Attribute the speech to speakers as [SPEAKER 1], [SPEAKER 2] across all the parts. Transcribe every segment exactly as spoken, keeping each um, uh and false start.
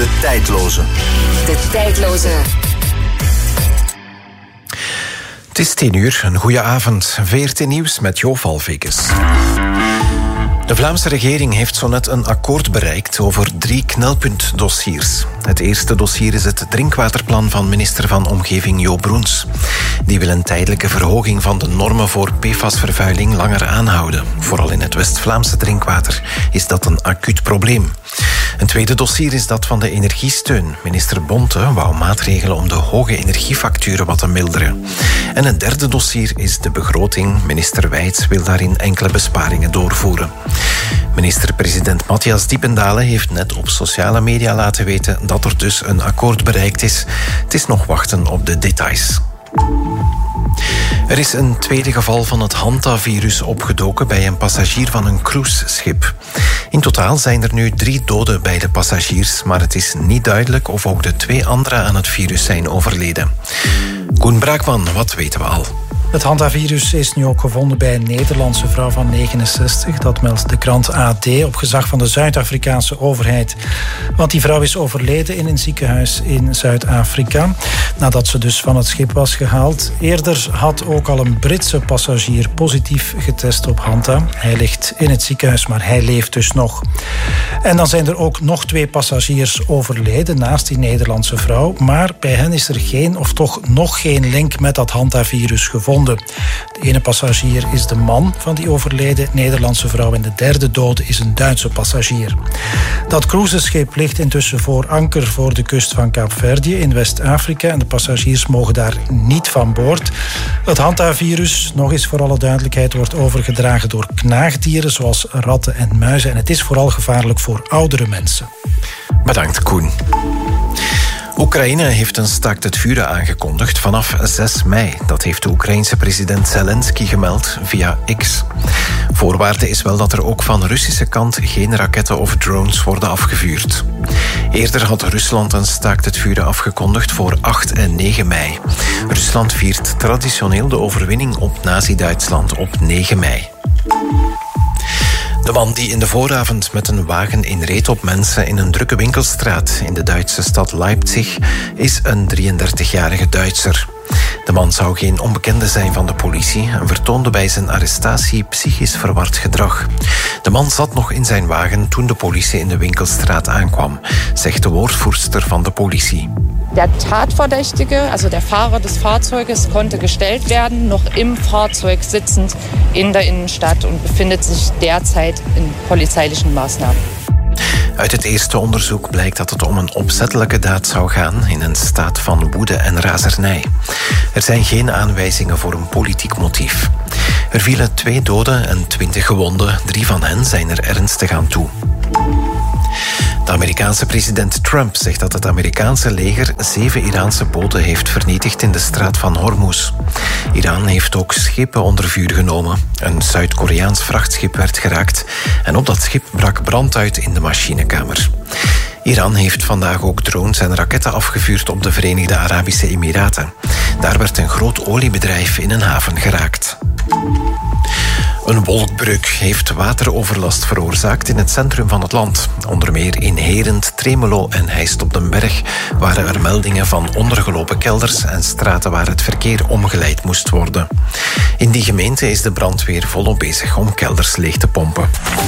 [SPEAKER 1] De Tijdloze.
[SPEAKER 2] De Tijdloze.
[SPEAKER 3] Het is tien uur, een goede avond. V R T Nieuws met Jo Valvikes. De Vlaamse regering heeft zo net een akkoord bereikt over drie knelpuntdossiers. Het eerste dossier is het drinkwaterplan van minister van Omgeving Jo Broens. Die wil een tijdelijke verhoging van de normen voor P F A S-vervuiling langer aanhouden. Vooral in het West-Vlaamse drinkwater is dat een acuut probleem. Een tweede dossier is dat van de energiesteun. Minister Bonte wou maatregelen om de hoge energiefacturen wat te milderen. En een derde dossier is de begroting. Minister Wijts wil daarin enkele besparingen doorvoeren. Minister-president Matthias Diependalen heeft net op sociale media laten weten dat er dus een akkoord bereikt is. Het is nog wachten op de details. Er is een tweede geval van het hantavirus opgedoken bij een passagier van een cruiseschip. In totaal zijn er nu drie doden bij de passagiers, maar het is niet duidelijk of ook de twee anderen aan het virus zijn overleden. Koen Braakman, wat weten we al?
[SPEAKER 4] Het hantavirus is nu ook gevonden bij een Nederlandse vrouw van negenenzestig. Dat meldt de krant A D op gezag van de Zuid-Afrikaanse overheid. Want die vrouw is overleden in een ziekenhuis in Zuid-Afrika, nadat ze dus van het schip was gehaald. Eerder had ook al een Britse passagier positief getest op hanta. Hij ligt in het ziekenhuis, maar hij leeft dus nog. En dan zijn er ook nog twee passagiers overleden naast die Nederlandse vrouw. Maar bij hen is er geen, of toch nog geen link met dat hantavirus gevonden. De ene passagier is de man van die overleden Nederlandse vrouw en de derde dode is een Duitse passagier. Dat cruiseschip ligt intussen voor anker voor de kust van Kaapverdië in West-Afrika en de passagiers mogen daar niet van boord. Het hantavirus, nog eens voor alle duidelijkheid, wordt overgedragen door knaagdieren zoals ratten en muizen en het is vooral gevaarlijk voor oudere mensen.
[SPEAKER 3] Bedankt, Koen. Oekraïne heeft een staakt het vuren aangekondigd vanaf zes mei. Dat heeft de Oekraïense president Zelensky gemeld via X. Voorwaarde is wel dat er ook van Russische kant geen raketten of drones worden afgevuurd. Eerder had Rusland een staakt het vuren afgekondigd voor acht en negen mei. Rusland viert traditioneel de overwinning op Nazi-Duitsland op negen mei. De man die in de vooravond met een wagen inreed op mensen in een drukke winkelstraat in de Duitse stad Leipzig is een drieëndertigjarige Duitser. De man zou geen onbekende zijn van de politie en vertoonde bij zijn arrestatie psychisch verward gedrag. De man zat nog in zijn wagen toen de politie in de winkelstraat aankwam, zegt de woordvoerster van de politie.
[SPEAKER 5] Der Tatverdächtige, also der Fahrer des Fahrzeuges, konnte gestellt werden, noch im Fahrzeug sitzend in der Innenstadt und befindet sich derzeit in polizeilichen Maßnahmen.
[SPEAKER 3] Uit het eerste onderzoek blijkt dat het om een opzettelijke daad zou gaan in een staat van woede en razernij. Er zijn geen aanwijzingen voor een politiek motief. Er vielen twee doden en twintig gewonden. Drie van hen zijn er ernstig aan toe. De Amerikaanse president Trump zegt dat het Amerikaanse leger zeven Iraanse boten heeft vernietigd in de straat van Hormuz. Iran heeft ook schepen onder vuur genomen. Een Zuid-Koreaans vrachtschip werd geraakt en op dat schip brak brand uit in de machinekamer. Iran heeft vandaag ook drones en raketten afgevuurd op de Verenigde Arabische Emiraten. Daar werd een groot oliebedrijf in een haven geraakt. Een wolkbreuk heeft wateroverlast veroorzaakt in het centrum van het land. Onder meer in Herent, Tremelo en Heist op den Berg waren er meldingen van ondergelopen kelders en straten waar het verkeer omgeleid moest worden. In die gemeente is de brandweer volop bezig om kelders leeg te pompen.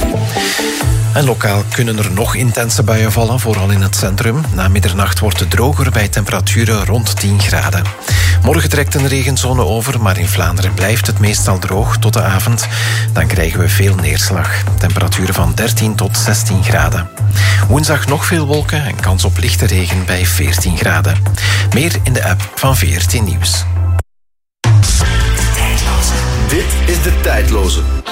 [SPEAKER 3] En lokaal kunnen er nog intense buien vallen, vooral in het centrum. Na middernacht wordt het droger bij temperaturen rond tien graden. Morgen trekt een regenzone over, maar in Vlaanderen blijft het meestal droog tot de avond. Dan krijgen we veel neerslag. Temperaturen van dertien tot zestien graden. Woensdag nog veel wolken en kans op lichte regen bij veertien graden. Meer in de app van V R T Nieuws.
[SPEAKER 1] Dit is De Tijdloze.